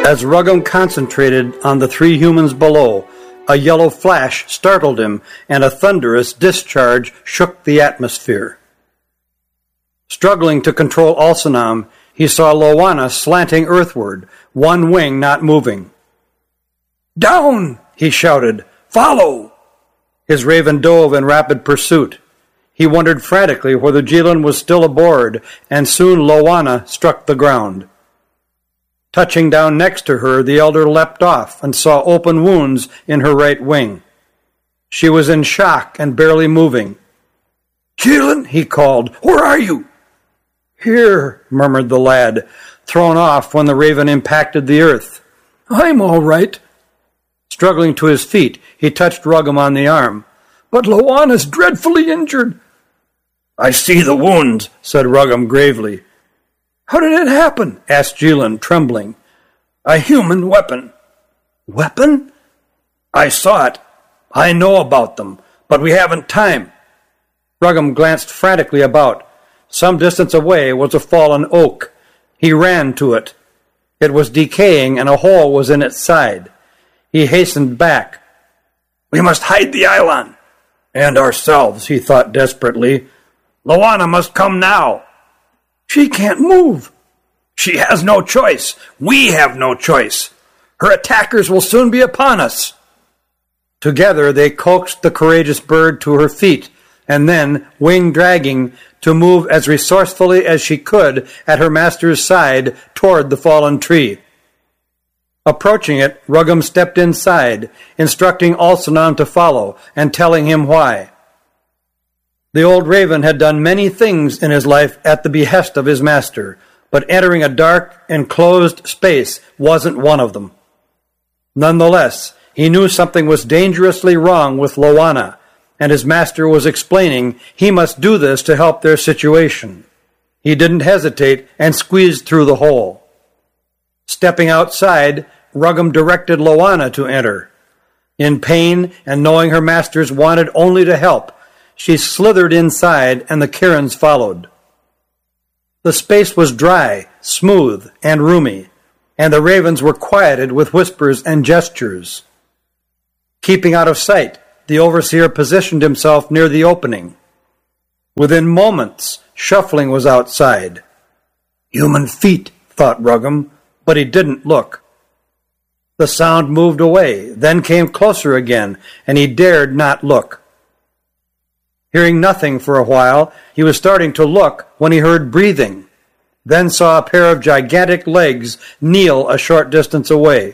As Ruggum concentrated on the three humans below, a yellow flash startled him, and a thunderous discharge shook the atmosphere. Struggling to control Alsanam, he saw Lowana slanting earthward, one wing not moving. "Down!" he shouted. "Follow!" His raven dove in rapid pursuit. He wondered frantically whether Jilin was still aboard, and soon Lowana struck the ground. Touching down next to her, the elder leapt off and saw open wounds in her right wing. She was in shock and barely moving. "Jilin," he called, "where are you?" "Here," murmured the lad, thrown off when the raven impacted the earth. "I'm all right." Struggling to his feet, he touched Ruggum on the arm. "But Lowana's dreadfully injured." "I see the wounds," said Ruggum gravely. "How did it happen?" asked Jilin, trembling. "A human weapon." "Weapon?" "I saw it. I know about them, but we haven't time." Ruggum glanced frantically about. Some distance away was a fallen oak. He ran to it. It was decaying, and a hole was in its side. He hastened back. "We must hide the Eidolon." "And ourselves," he thought desperately. "Lowana must come now." "She can't move." "She has no choice. We have no choice. Her attackers will soon be upon us." Together they coaxed the courageous bird to her feet, and then, wing dragging, to move as resourcefully as she could at her master's side toward the fallen tree. Approaching it, Ruggum stepped inside, instructing Alsanam to follow and telling him why. The old raven had done many things in his life at the behest of his master, but entering a dark, enclosed space wasn't one of them. Nonetheless, he knew something was dangerously wrong with Lowana, and his master was explaining he must do this to help their situation. He didn't hesitate and squeezed through the hole. Stepping outside, Ruggum directed Lowana to enter. In pain and knowing her masters wanted only to help, she slithered inside and the Kirins followed. The space was dry, smooth, and roomy, and the ravens were quieted with whispers and gestures. Keeping out of sight, the overseer positioned himself near the opening. Within moments, shuffling was outside. Human feet, thought Ruggum, but he didn't look. The sound moved away, then came closer again, and he dared not look. Hearing nothing for a while, he was starting to look when he heard breathing, then saw a pair of gigantic legs kneel a short distance away.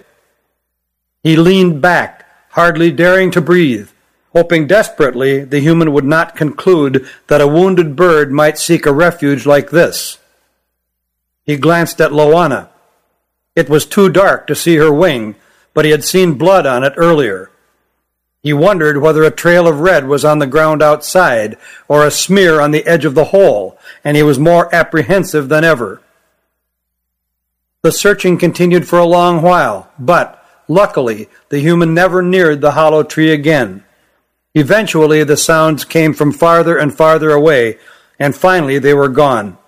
He leaned back, hardly daring to breathe, hoping desperately the human would not conclude that a wounded bird might seek a refuge like this. He glanced at Lowana. It was too dark to see her wing, but he had seen blood on it earlier. He wondered whether a trail of red was on the ground outside or a smear on the edge of the hole, and he was more apprehensive than ever. The searching continued for a long while, but, luckily, the human never neared the hollow tree again. Eventually, the sounds came from farther and farther away, and finally they were gone.